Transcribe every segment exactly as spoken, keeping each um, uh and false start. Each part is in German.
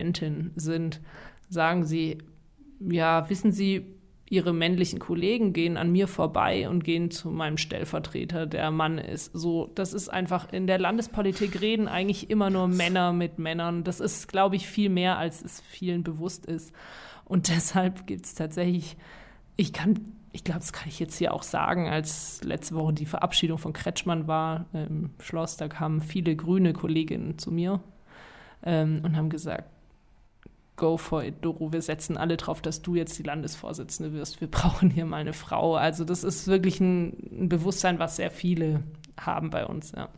Referentin sind, sagen sie, ja, wissen Sie, Ihre männlichen Kollegen gehen an mir vorbei und gehen zu meinem Stellvertreter, der Mann ist. So, das ist einfach, in der Landespolitik reden eigentlich immer nur Männer mit Männern. Das ist, glaube ich, viel mehr, als es vielen bewusst ist. Und deshalb gibt es tatsächlich, ich kann, ich glaube, das kann ich jetzt hier auch sagen, als letzte Woche die Verabschiedung von Kretschmann war im Schloss, da kamen viele grüne Kolleginnen zu mir ähm, und haben gesagt, go for it, Doro, wir setzen alle drauf, dass du jetzt die Landesvorsitzende wirst. Wir brauchen hier mal eine Frau. Also das ist wirklich ein, ein Bewusstsein, was sehr viele haben bei uns, ja.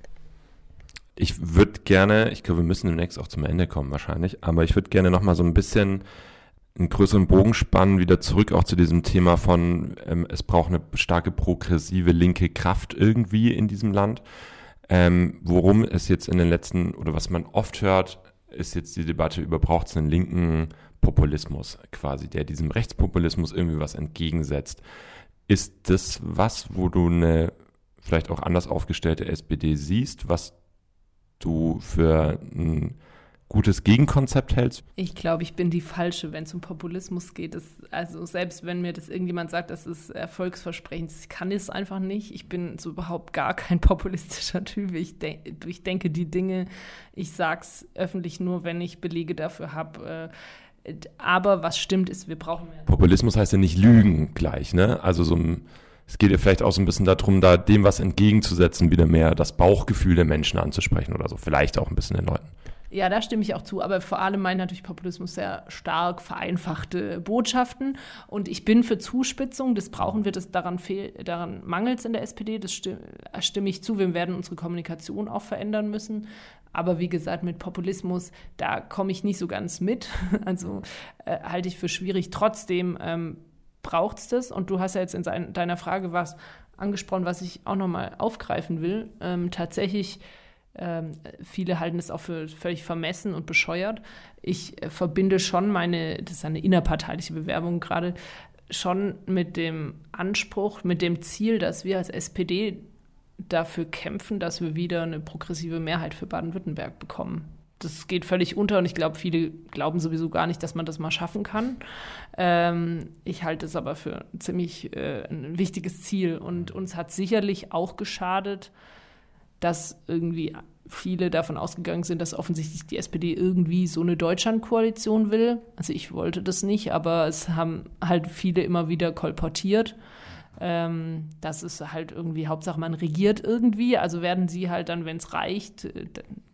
Ich würde gerne, ich glaube, wir müssen demnächst auch zum Ende kommen wahrscheinlich, aber ich würde gerne nochmal so ein bisschen einen größeren Bogen spannen, wieder zurück auch zu diesem Thema von, ähm, es braucht eine starke progressive linke Kraft irgendwie in diesem Land. Ähm, worum es jetzt in den letzten, oder was man oft hört, ist jetzt die Debatte über, braucht es einen linken Populismus quasi, der diesem Rechtspopulismus irgendwie was entgegensetzt. Ist das was, wo du eine vielleicht auch anders aufgestellte S P D siehst, was du für ein gutes Gegenkonzept hältst? Ich glaube, ich bin die Falsche, wenn es um Populismus geht. Das, also selbst wenn mir das irgendjemand sagt, das ist erfolgsversprechend, ich kann es einfach nicht. Ich bin so überhaupt gar kein populistischer Typ. Ich, de- ich denke die Dinge, ich sage es öffentlich nur, wenn ich Belege dafür habe. Aber was stimmt ist, wir brauchen mehr. Populismus heißt ja nicht Lügen gleich, ne? Also so ein, es geht ja vielleicht auch so ein bisschen darum, da dem was entgegenzusetzen, wieder mehr das Bauchgefühl der Menschen anzusprechen oder so. Vielleicht auch ein bisschen den Leuten. Ja, da stimme ich auch zu, aber vor allem meint natürlich Populismus sehr stark vereinfachte Botschaften und ich bin für Zuspitzung, das brauchen wir, das daran, fehl, daran mangelt es in der S P D, das stimme, stimme ich zu, wir werden unsere Kommunikation auch verändern müssen, aber wie gesagt, mit Populismus, da komme ich nicht so ganz mit, also äh, halte ich für schwierig, trotzdem ähm, braucht es das und du hast ja jetzt in sein, deiner Frage was angesprochen, was ich auch nochmal aufgreifen will, ähm, tatsächlich. Ähm, viele halten es auch für völlig vermessen und bescheuert. Ich äh, verbinde schon meine, das ist eine innerparteiliche Bewerbung gerade, schon mit dem Anspruch, mit dem Ziel, dass wir als S P D dafür kämpfen, dass wir wieder eine progressive Mehrheit für Baden-Württemberg bekommen. Das geht völlig unter und ich glaube, viele glauben sowieso gar nicht, dass man das mal schaffen kann. Ähm, ich halte es aber für ein ziemlich äh, ein wichtiges Ziel und uns hat sicherlich auch geschadet, dass irgendwie viele davon ausgegangen sind, dass offensichtlich die S P D irgendwie so eine Deutschlandkoalition will. Also ich wollte das nicht, aber es haben halt viele immer wieder kolportiert. Ähm, das ist halt irgendwie, Hauptsache man regiert irgendwie, also werden sie halt dann, wenn es reicht, äh,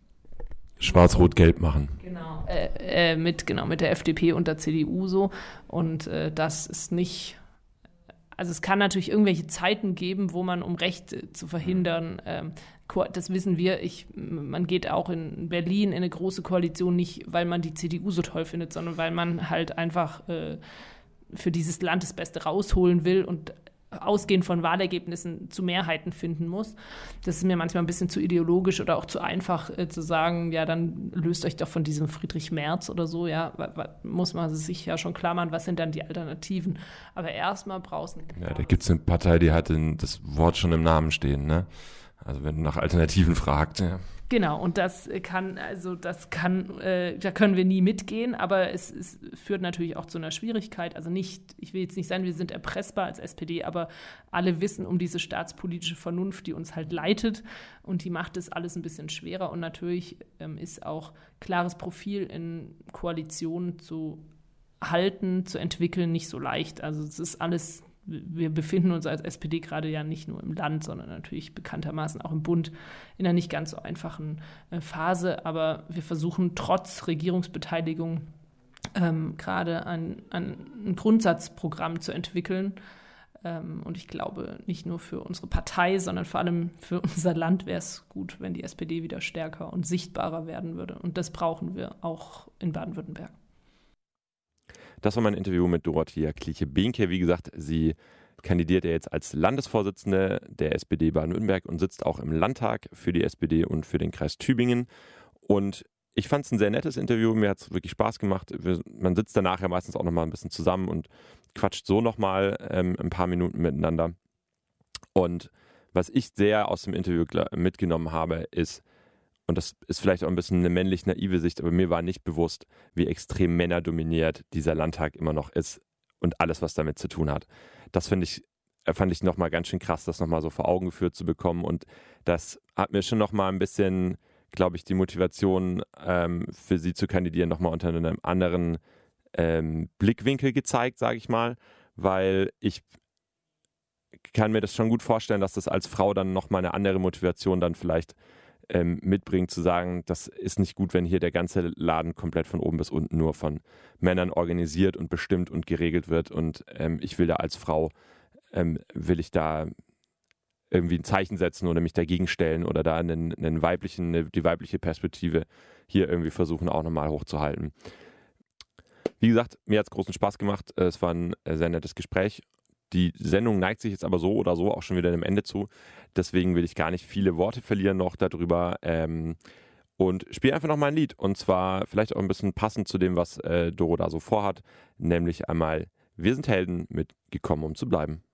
Schwarz-Rot-Gelb machen. Genau, äh, äh, mit, genau, mit der F D P und der C D U so. Und äh, das ist nicht. Also es kann natürlich irgendwelche Zeiten geben, wo man, um Recht zu verhindern, ähm, das wissen wir, ich, man geht auch in Berlin in eine große Koalition nicht, weil man die C D U so toll findet, sondern weil man halt einfach äh, für dieses Land das Beste rausholen will und ausgehend von Wahlergebnissen zu Mehrheiten finden muss. Das ist mir manchmal ein bisschen zu ideologisch oder auch zu einfach äh, zu sagen, ja, dann löst euch doch von diesem Friedrich Merz oder so, ja, wa- wa- muss man sich ja schon klar machen, was sind dann die Alternativen. Aber erstmal brauchst du eine Ja, da gibt es eine Partei, die hat in, das Wort schon im Namen stehen, ne? Also wenn du nach Alternativen fragst, ja. Genau, und das kann, also das kann, äh, da können wir nie mitgehen, aber es, es führt natürlich auch zu einer Schwierigkeit. Also nicht, ich will jetzt nicht sagen, wir sind erpressbar als S P D, aber alle wissen um diese staatspolitische Vernunft, die uns halt leitet und die macht es alles ein bisschen schwerer. Und natürlich ähm, ist auch klares Profil in Koalitionen zu halten, zu entwickeln, nicht so leicht. Also es ist alles. Wir befinden uns als S P D gerade ja nicht nur im Land, sondern natürlich bekanntermaßen auch im Bund in einer nicht ganz so einfachen äh, Phase. Aber wir versuchen trotz Regierungsbeteiligung ähm, gerade ein, ein, ein Grundsatzprogramm zu entwickeln. Ähm, und ich glaube, nicht nur für unsere Partei, sondern vor allem für unser Land wäre es gut, wenn die S P D wieder stärker und sichtbarer werden würde. Und das brauchen wir auch in Baden-Württemberg. Das war mein Interview mit Dorothea Kliche-Behnke. Wie gesagt, sie kandidiert ja jetzt als Landesvorsitzende der S P D Baden-Württemberg und sitzt auch im Landtag für die S P D und für den Kreis Tübingen. Und ich fand es ein sehr nettes Interview. Mir hat es wirklich Spaß gemacht. Wir, man sitzt danach ja meistens auch nochmal ein bisschen zusammen und quatscht so nochmal ähm, ein paar Minuten miteinander. Und was ich sehr aus dem Interview mitgenommen habe, ist, und das ist vielleicht auch ein bisschen eine männlich naive Sicht, aber mir war nicht bewusst, wie extrem männerdominiert dieser Landtag immer noch ist und alles, was damit zu tun hat. Das finde ich, fand ich nochmal ganz schön krass, das nochmal so vor Augen geführt zu bekommen, und das hat mir schon nochmal ein bisschen, glaube ich, die Motivation ähm, für sie zu kandidieren nochmal unter einem anderen ähm, Blickwinkel gezeigt, sage ich mal, weil ich kann mir das schon gut vorstellen, dass das als Frau dann nochmal eine andere Motivation dann vielleicht ähm, mitbringt, zu sagen, das ist nicht gut, wenn hier der ganze Laden komplett von oben bis unten nur von Männern organisiert und bestimmt und geregelt wird, und ähm, ich will da als Frau, ähm, will ich da irgendwie ein Zeichen setzen oder mich dagegen stellen oder da einen, einen weiblichen, eine, die weibliche Perspektive hier irgendwie versuchen auch nochmal hochzuhalten. Wie gesagt, mir hat es großen Spaß gemacht. Es war ein sehr nettes Gespräch. Die Sendung neigt sich jetzt aber so oder so auch schon wieder dem Ende zu. Deswegen will ich gar nicht viele Worte verlieren noch darüber. Ähm, und spiele einfach nochmal ein Lied. Und zwar vielleicht auch ein bisschen passend zu dem, was äh, Doro da so vorhat. Nämlich einmal Wir sind Helden mit Gekommen, um zu bleiben.